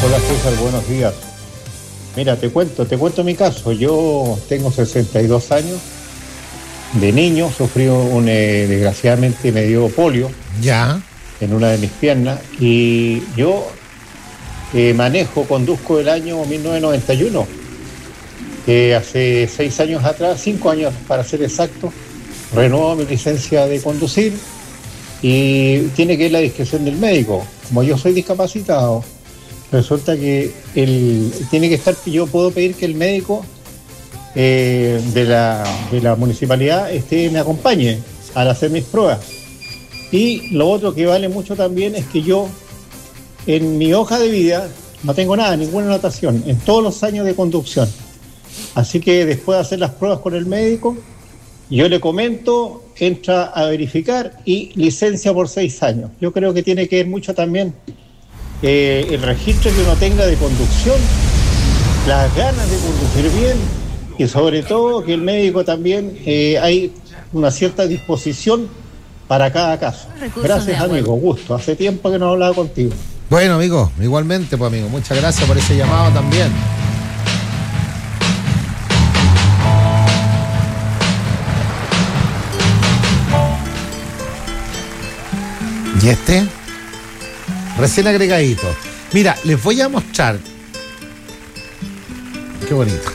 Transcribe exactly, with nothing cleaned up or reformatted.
Hola César, buenos días. Mira, te cuento, te cuento mi caso. Yo tengo sesenta y dos años. De niño sufrí un, eh, desgraciadamente me dio polio Ya. en una de mis piernas y yo eh, manejo, conduzco el año mil novecientos noventa y uno, que hace seis años atrás, cinco años para ser exacto, renuevo mi licencia de conducir y tiene que ir a la discreción del médico. Como yo soy discapacitado, resulta que el, tiene que estar, yo puedo pedir que el médico eh, de, la, de la municipalidad este, me acompañe al hacer mis pruebas. Y lo otro que vale mucho también es que yo en mi hoja de vida no tengo nada, ninguna anotación en todos los años de conducción. Así que después de hacer las pruebas con el médico, yo le comento, entra a verificar y licencia por seis años. Yo creo que tiene que ver mucho también eh, el registro que uno tenga de conducción, las ganas de conducir bien y sobre todo que el médico también eh, hay una cierta disposición para cada caso. Gracias, amigo, gusto. Hace tiempo que no hablaba contigo. Bueno, amigo, igualmente, pues, amigo. Muchas gracias por ese llamado también. ¿Y este? Recién agregadito. Mira, les voy a mostrar. Qué bonito.